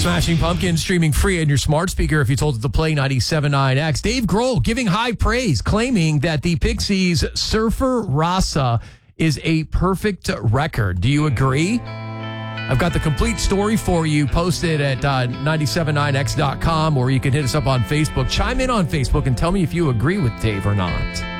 Smashing Pumpkins streaming free on your smart speaker if you told it to play 97.9X. Dave Grohl giving high praise, claiming that the Pixies' Surfer Rasa is a perfect record. Do you agree? I've got the complete story for you posted at 979x.com, or you can hit us up on Facebook. Chime in on Facebook and tell me if you agree with Dave or not.